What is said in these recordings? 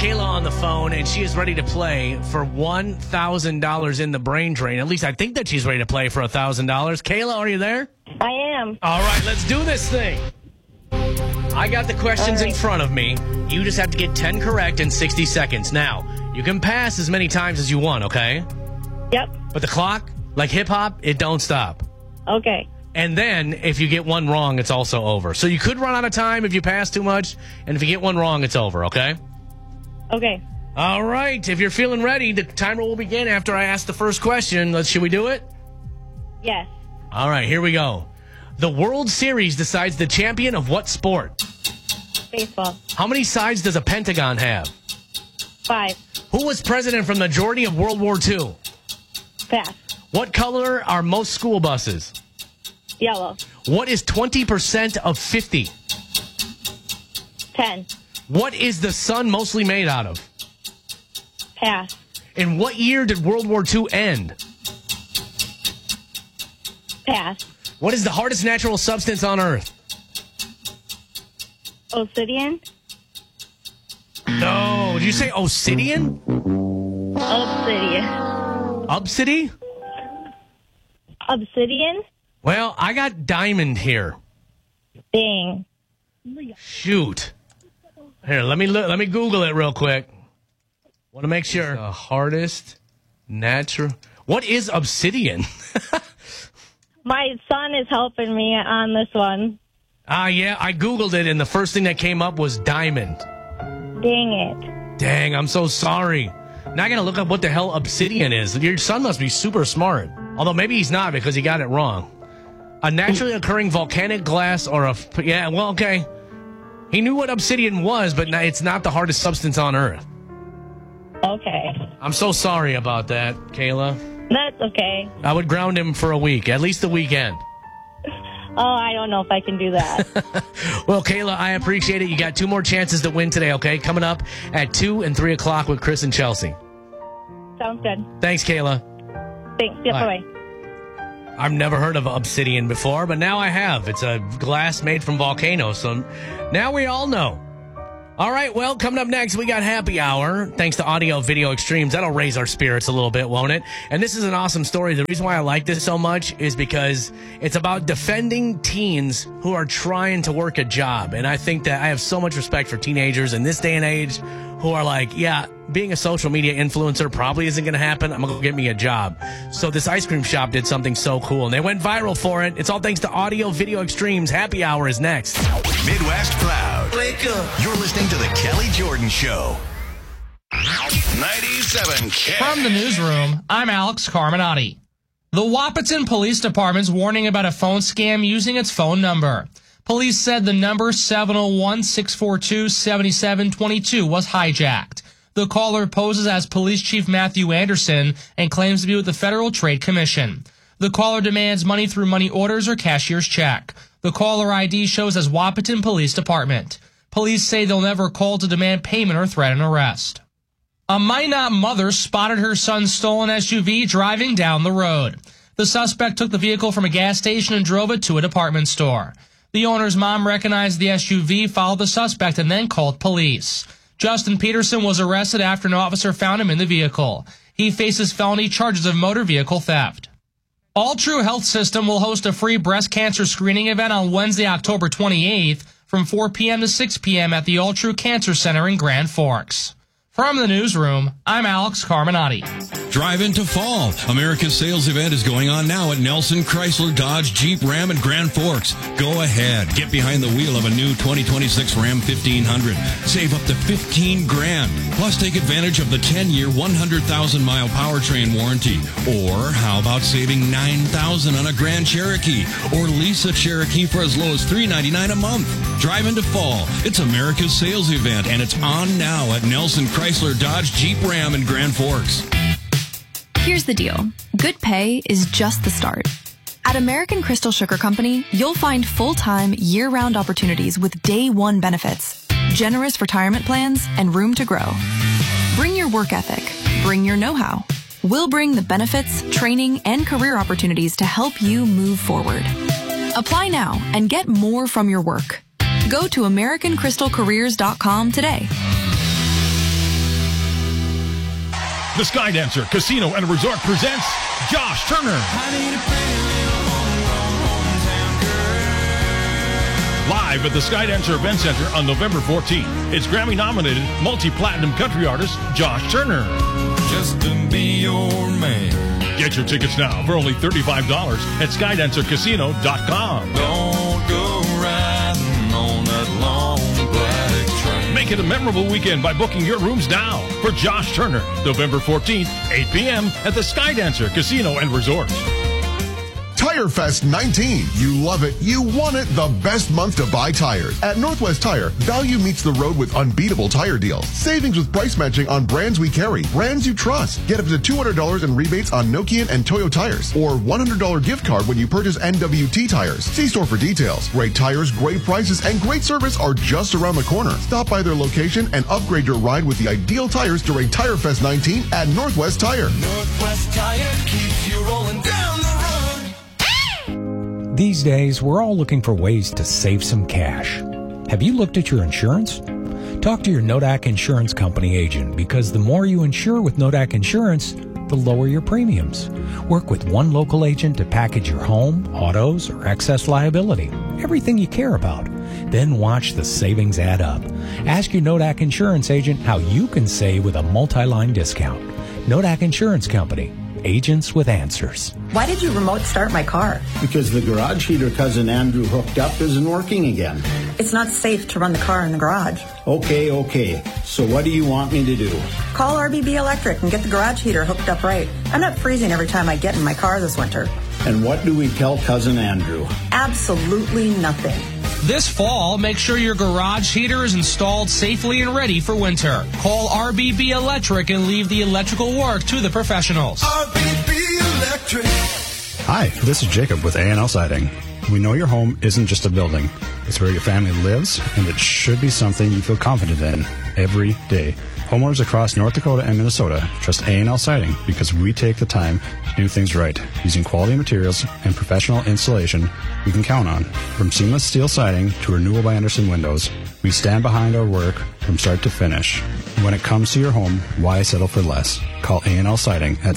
Kayla on the phone, and she is ready to play for $1,000 in the brain drain. At least I think that she's ready to play for $1,000. Kayla, are you there? I am. All right, let's do this thing. I got the questions in front of me. You just have to get 10 correct in 60 seconds. Now, you can pass as many times as you want, okay? Yep. But the clock, like hip-hop, it don't stop. Okay. And then, if you get one wrong, it's also over. So you could run out of time if you pass too much, and if you get one wrong, it's over, okay? Okay. All right. If you're feeling ready, the timer will begin after I ask the first question. Should we do it? Yes. All right, here we go. The World Series decides the champion of what sport? Baseball. How many sides does a pentagon have? 5. Who was president from the majority of World War II? Pass. What color are most school buses? Yellow. What is 20% of 50? 10. What is the sun mostly made out of? Pass. In what year did World War II end? Pass. What is the hardest natural substance on Earth? Obsidian. No. Did you say obsidian? Obsidian. Obsidy? Obsidian? Well, I got diamond here. Dang. Shoot. Here, let me Google it real quick. Want to make sure. The hardest natural. What is obsidian? My son is helping me on this one. Yeah, I Googled it, and the first thing that came up was diamond. Dang it. Dang, I'm so sorry. Now I got to look up what the hell obsidian is. Your son must be super smart. Although maybe he's not because he got it wrong. A naturally occurring volcanic glass or a... Yeah, well, okay. He knew what obsidian was, but it's not the hardest substance on Earth. Okay. I'm so sorry about that, Kayla. That's okay. I would ground him for a week, at least the weekend. Oh, I don't know if I can do that. Well, Kayla, I appreciate it. You got 2 more chances to win today, okay? Coming up at 2 and 3 o'clock with Chris and Chelsea. Sounds good. Thanks, Kayla. Thanks. Yeah, bye-bye. I've never heard of obsidian before, but now I have. It's a glass made from volcanoes, so now we all know. All right, well, coming up next, we got Happy Hour. Thanks to Audio Video Extremes. That'll raise our spirits a little bit, won't it? And this is an awesome story. The reason why I like this so much is because it's about defending teens who are trying to work a job. And I think that I have so much respect for teenagers in this day and age who are like, yeah, being a social media influencer probably isn't going to happen. I'm going to go get me a job. So this ice cream shop did something so cool, and they went viral for it. It's all thanks to Audio Video Extremes. Happy Hour is next. Midwest Proud. Wake up. You're listening to The Kelly Jordan Show. 97 K. From the newsroom, I'm Alex Carminati. The Wahpeton Police Department's warning about a phone scam using its phone number. Police said the number 701-642-7722 was hijacked. The caller poses as Police Chief Matthew Anderson and claims to be with the Federal Trade Commission. The caller demands money through money orders or cashier's check. The caller ID shows as Wahpeton Police Department. Police say they'll never call to demand payment or threaten arrest. A Minot mother spotted her son's stolen SUV driving down the road. The suspect took the vehicle from a gas station and drove it to a department store. The owner's mom recognized the SUV, followed the suspect, and then called police. Justin Peterson was arrested after an officer found him in the vehicle. He faces felony charges of motor vehicle theft. All True Health System will host a free breast cancer screening event on Wednesday, October 28th from 4 p.m. to 6 p.m. at the All True Cancer Center in Grand Forks. From the newsroom, I'm Alex Carminati. Drive into fall. America's sales event is going on now at Nelson Chrysler Dodge Jeep Ram and Grand Forks. Go ahead. Get behind the wheel of a new 2026 Ram 1500. Save up to $15,000. Plus take advantage of the 10-year, 100,000-mile powertrain warranty. Or how about saving $9,000 on a Grand Cherokee? Or lease a Cherokee for as low as $399 a month. Drive into fall. It's America's sales event, and it's on now at Nelson Chrysler Dodge Jeep Ram and Grand Forks. Here's the deal. Good pay is just the start. At American Crystal Sugar Company, you'll find full-time, year-round opportunities with day one benefits, generous retirement plans, and room to grow. Bring your work ethic. Bring your know-how. We'll bring the benefits, training, and career opportunities to help you move forward. Apply now and get more from your work. Go to AmericanCrystalCareers.com today. The Skydancer Casino and Resort presents Josh Turner. Live at the Skydancer Event Center on November 14th. It's Grammy-nominated multi-platinum country artist Josh Turner. Just to be your man. Get your tickets now for only $35 at SkydancerCasino.com. Don't go riding on that long black train. Make it a memorable weekend by booking your rooms now for Josh Turner, November 14th, 8 p.m. at the Skydancer Casino and Resort. Tire Fest 19. You love it. You want it. The best month to buy tires. At Northwest Tire, value meets the road with unbeatable tire deals. Savings with price matching on brands we carry. Brands you trust. Get up to $200 in rebates on Nokian and Toyo tires. Or $100 gift card when you purchase NWT tires. See store for details. Great tires, great prices, and great service are just around the corner. Stop by their location and upgrade your ride with the ideal tires during Tire Fest 19 at Northwest Tire. Northwest Tire keeps you rolling down the road. These days, we're all looking for ways to save some cash. Have you looked at your insurance? Talk to your Nodak Insurance Company agent, because the more you insure with Nodak Insurance, the lower your premiums. Work with one local agent to package your home, autos, or excess liability, everything you care about. Then watch the savings add up. Ask your Nodak Insurance agent how you can save with a multi-line discount. Nodak Insurance Company. Agents with answers. Why did you remote start my car? Because the garage heater Cousin Andrew hooked up isn't working again. It's not safe to run the car in the garage. Okay. So what do you want me to do? Call RBB Electric and get the garage heater hooked up right. I'm not freezing every time I get in my car this winter. And what do we tell Cousin Andrew? Absolutely nothing. This fall, make sure your garage heater is installed safely and ready for winter. Call RBB Electric and leave the electrical work to the professionals. RBB Electric. Hi, this is Jacob with A&L Siding. We know your home isn't just a building. It's where your family lives, and it should be something you feel confident in every day. Homeowners across North Dakota and Minnesota trust A&L Siding because we take the time to do things right, using quality materials and professional installation we can count on. From seamless steel siding to Renewal by Andersen windows, we stand behind our work from start to finish. When it comes to your home, why settle for less? Call A&L Siding at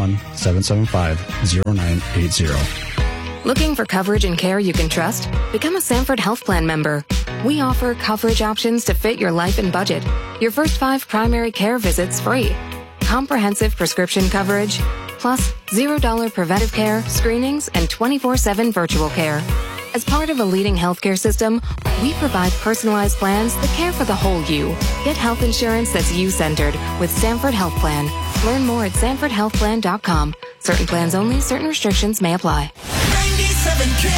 701-775-0980. Looking for coverage and care you can trust? Become a Sanford Health Plan member. We offer coverage options to fit your life and budget. Your first 5 primary care visits free. Comprehensive prescription coverage, plus $0 preventive care, screenings, and 24/7 virtual care. As part of a leading healthcare system, we provide personalized plans that care for the whole you. Get health insurance that's you-centered with Sanford Health Plan. Learn more at sanfordhealthplan.com. Certain plans only, certain restrictions may apply. 97K.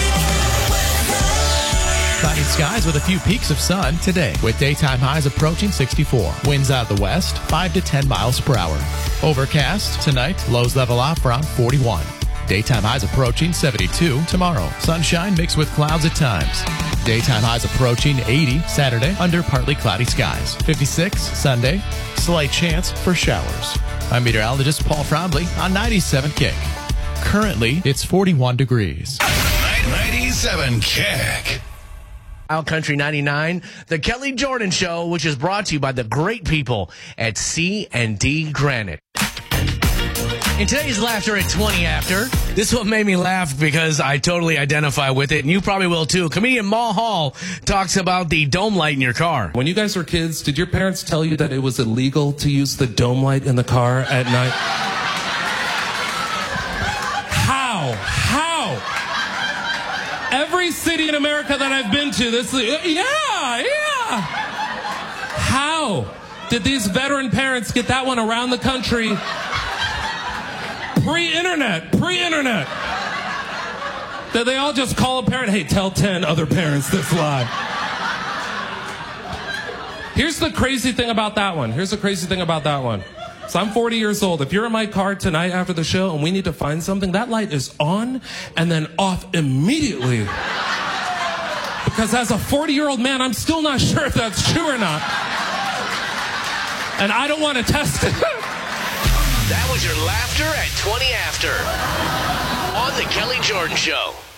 Cloudy skies with a few peaks of sun today, with daytime highs approaching 64. Winds out of the west, 5 to 10 miles per hour. Overcast tonight, lows level off around 41. Daytime highs approaching 72 tomorrow. Sunshine mixed with clouds at times. Daytime highs approaching 80 Saturday under partly cloudy skies. 56 Sunday, slight chance for showers. I'm meteorologist Paul Frombley on 97 Kick. Currently, it's 41 degrees. 97 Kick. Wild Country 99, the Kelly Jordan Show, which is brought to you by the great people at C&D Granite. In today's Laughter at 20 After, this one made me laugh because I totally identify with it, and you probably will too. Comedian Mal Hall talks about the dome light in your car. When you guys were kids, did your parents tell you that it was illegal to use the dome light in the car at night? How? Every city in America that I've been to, yeah. How did these veteran parents get that one around the country? Pre-internet. Did they all just call a parent, hey, tell 10 other parents this lie? Here's the crazy thing about that one. So I'm 40 years old. If you're in my car tonight after the show and we need to find something, that light is on and then off immediately. Because as a 40-year-old man, I'm still not sure if that's true or not. And I don't want to test it. That was your Laughter at 20 After on the Kelly Jordan Show.